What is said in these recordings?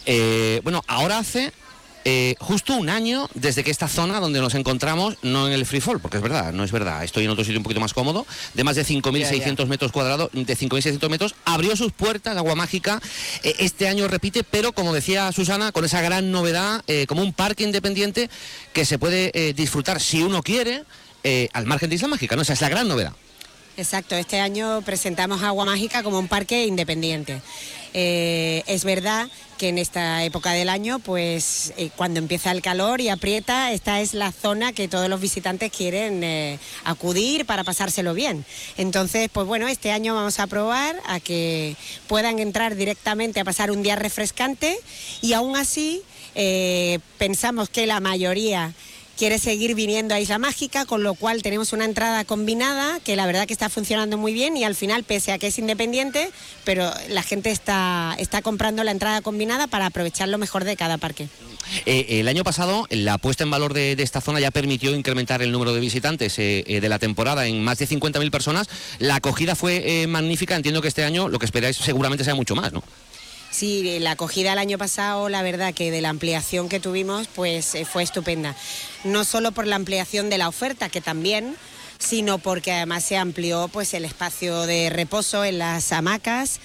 Bueno, ahora hace justo un año desde que esta zona donde nos encontramos, no en el Free Fall, porque es verdad, no es verdad, estoy en otro sitio un poquito más cómodo, de más de 5.600 metros cuadrados, de 5.600 metros, abrió sus puertas, Agua Mágica, este año repite, pero como decía Susana, con esa gran novedad, como un parque independiente que se puede disfrutar si uno quiere, al margen de Isla Mágica, ¿no? Esa es la gran novedad. Exacto, este año presentamos Agua Mágica como un parque independiente. Es verdad que en esta época del año, pues cuando empieza el calor y aprieta, esta es la zona que todos los visitantes quieren acudir para pasárselo bien. Entonces, pues bueno, este año vamos a probar a que puedan entrar directamente a pasar un día refrescante y aún así pensamos que la mayoría quiere seguir viniendo a Isla Mágica, con lo cual tenemos una entrada combinada que la verdad que está funcionando muy bien y al final, pese a que es independiente, pero la gente está comprando la entrada combinada para aprovechar lo mejor de cada parque. El año pasado la puesta en valor de esta zona ya permitió incrementar el número de visitantes de la temporada en más de 50.000 personas. La acogida fue magnífica, entiendo que este año lo que esperáis seguramente sea mucho más, ¿no? Sí, la acogida el año pasado, la verdad que de la ampliación que tuvimos, pues fue estupenda. No solo por la ampliación de la oferta, que también, sino porque además se amplió pues el espacio de reposo en las hamacas,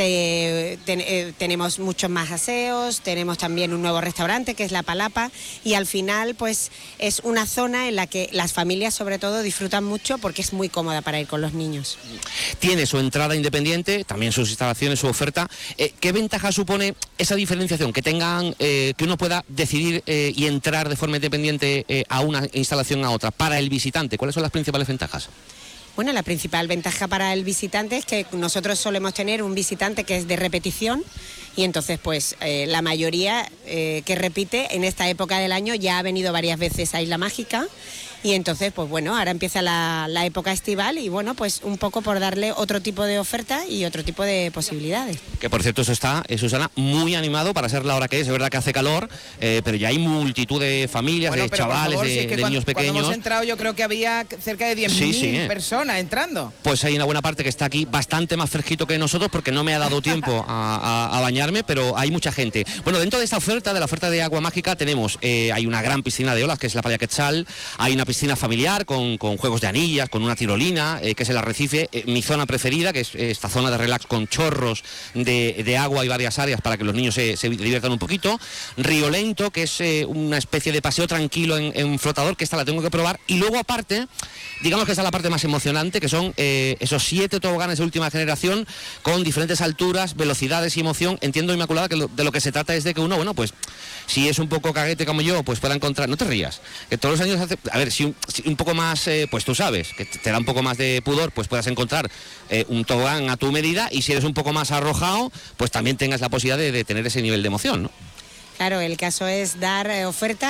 tenemos muchos más aseos, tenemos también un nuevo restaurante que es La Palapa y al final pues es una zona en la que las familias sobre todo disfrutan mucho porque es muy cómoda para ir con los niños. Tiene su entrada independiente, también sus instalaciones, su oferta. ¿Qué ventaja supone esa diferenciación? Que tengan, que uno pueda decidir y entrar de forma independiente a una instalación a otra para el visitante. ¿Cuáles son las principales ventajas? Bueno, la principal ventaja para el visitante es que nosotros solemos tener un visitante que es de repetición y entonces pues la mayoría que repite en esta época del año ya ha venido varias veces a Isla Mágica y entonces pues bueno, ahora empieza la época estival y bueno, pues un poco por darle otro tipo de oferta y otro tipo de posibilidades. Que por cierto eso está, Susana, muy animado para ser la hora que es verdad que hace calor, pero ya hay multitud de familias, bueno, de chavales, favor, si es que de niños pequeños. Cuando hemos entrado yo creo que había cerca de 10.000 personas entrando. Pues hay una buena parte que está aquí bastante más fresquito que nosotros porque no me ha dado tiempo a bañarme, pero hay mucha gente. Bueno, dentro de esta oferta, de la oferta de Agua Mágica, tenemos, hay una gran piscina de olas que es la Playa Quetzal, hay una piscina familiar con juegos de anillas, con una tirolina, que es el arrecife, mi zona preferida, que es esta zona de relax con chorros de agua y varias áreas para que los niños se diviertan un poquito, Río Lento, que es una especie de paseo tranquilo en flotador, que esta la tengo que probar, y luego aparte, digamos que esta es la parte más emocionante, que son esos 7 toboganes de última generación con diferentes alturas, velocidades y emoción. Entiendo, Inmaculada, que de lo que se trata es de que uno, bueno, pues si es un poco caguete como yo, pues pueda encontrar, no te rías, que todos los años hace, a ver, si un poco más, pues tú sabes, que te da un poco más de pudor, pues puedas encontrar un tobogán a tu medida, y si eres un poco más arrojado, pues también tengas la posibilidad de tener ese nivel de emoción, ¿no? Claro, el caso es dar oferta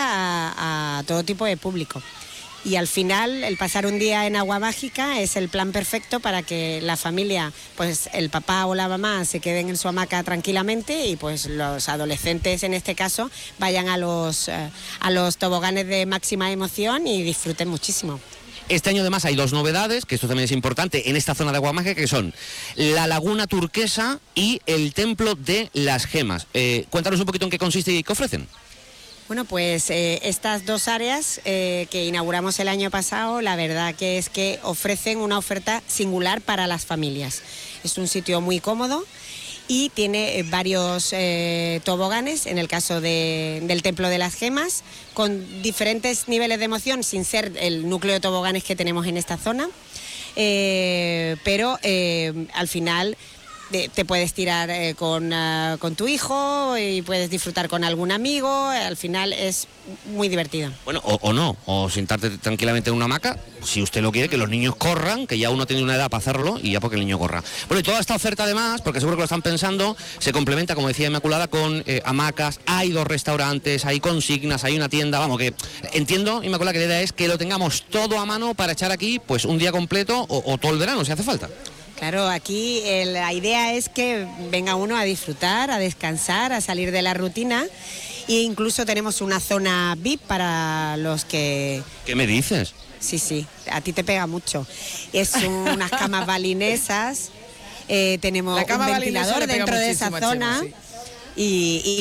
a todo tipo de público. Y al final, el pasar un día en Agua Mágica es el plan perfecto para que la familia, pues el papá o la mamá se queden en su hamaca tranquilamente y pues los adolescentes en este caso vayan a los toboganes de máxima emoción y disfruten muchísimo. Este año además hay 2 novedades, que esto también es importante, en esta zona de Agua Mágica, que son la Laguna Turquesa y el Templo de las Gemas. Cuéntanos un poquito en qué consiste y qué ofrecen. Bueno, pues estas 2 áreas que inauguramos el año pasado, la verdad que es que ofrecen una oferta singular para las familias. Es un sitio muy cómodo y tiene varios toboganes, en el caso del Templo de las Gemas, con diferentes niveles de emoción, sin ser el núcleo de toboganes que tenemos en esta zona, pero al final te puedes tirar con tu hijo y puedes disfrutar con algún amigo, al final es muy divertido. Bueno, o no, o sentarte tranquilamente en una hamaca, si usted lo quiere, que los niños corran, que ya uno tiene una edad para hacerlo y ya porque el niño corra. Bueno, y toda esta oferta además, porque seguro que lo están pensando, se complementa, como decía Inmaculada, con hamacas, hay 2 restaurantes, hay consignas, hay una tienda, vamos, que entiendo, Inmaculada, que la idea es que lo tengamos todo a mano para echar aquí pues un día completo o todo el verano, si hace falta. Claro, aquí la idea es que venga uno a disfrutar, a descansar, a salir de la rutina e incluso tenemos una zona VIP para los que... ¿Qué me dices? Sí, a ti te pega mucho. Es unas camas balinesas, tenemos un ventilador dentro de esa zona. Sí. Y